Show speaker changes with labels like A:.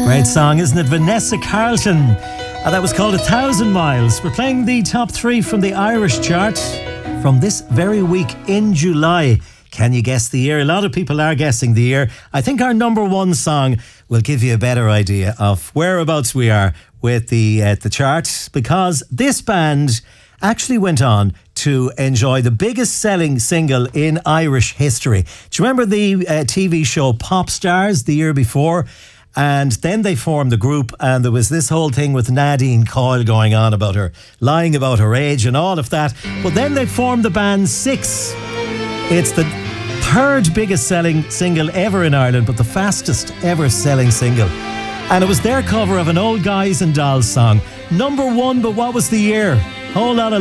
A: Great song, isn't it? Vanessa Carlton. That was called 1,000 Miles. We're playing the top three from the Irish chart from this very week in July. Can you guess the year? A lot of people are guessing the year. I think our number one song will give you a better idea of whereabouts we are with the chart, because this band actually went on to enjoy the biggest selling single in Irish history. Do you remember the TV show Pop Stars the year before? And then they formed the group, and there was this whole thing with Nadine Coyle going on about her lying about her age and all of that. But then they formed the band Six. It's the third biggest selling single ever in Ireland, but the fastest ever selling single. And it was their cover of an Old Guys and Dolls song. Number one, but what was the year? Whole lot of